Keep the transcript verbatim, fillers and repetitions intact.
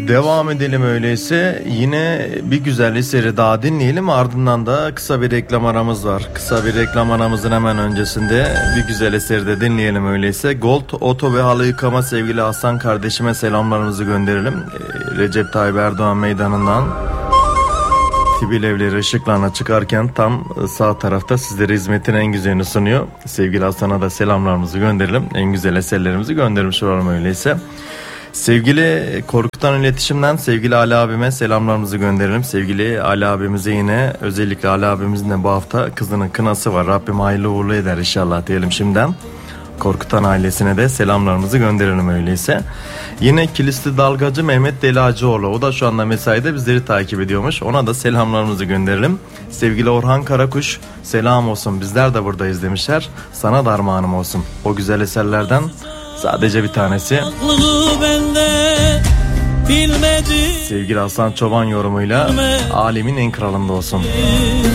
Devam edelim öyleyse. Yine bir güzel eseri daha dinleyelim. Ardından da kısa bir reklam aramız var. Kısa bir reklam aramızın hemen öncesinde bir güzel eseri de dinleyelim öyleyse. Gold Oto ve Halı Yıkama sevgili Hasan kardeşime selamlarımızı gönderelim. Ee, Recep Tayyip Erdoğan meydanından Tibil evleri ışıklarına çıkarken tam sağ tarafta sizlere hizmetin en güzelini sunuyor. Sevgili Hasan'a da selamlarımızı gönderelim. En güzel eserlerimizi göndermiş olalım öyleyse. Sevgili Korkutan İletişim'den sevgili Ali abime selamlarımızı gönderelim. Sevgili Ali abimize yine özellikle Ali abimizin de bu hafta kızının kınası var. Rabbim hayırlı uğurlu eder inşallah diyelim şimdiden. Korkutan ailesine de selamlarımızı gönderelim öyleyse. Yine Kilisli Dalgacı Mehmet Delacıoğlu, o da şu anda mesaide bizleri takip ediyormuş. Ona da selamlarımızı gönderelim. Sevgili Orhan Karakuş, selam olsun bizler de buradayız demişler. Sana da armağanım olsun. O güzel eserlerden sadece bir tanesi. Sevgili Hasan Çoban yorumuyla Alemin en kralında olsun.